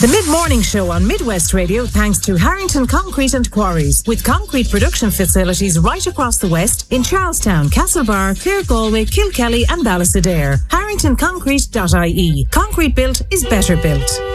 The Mid-Morning Show on Midwest Radio thanks to Harrington Concrete and Quarries, with concrete production facilities right across the West in Charlestown, Castlebar, Clare Galway, Kilkelly and Ballysadare. HarringtonConcrete.ie. Concrete built is better built.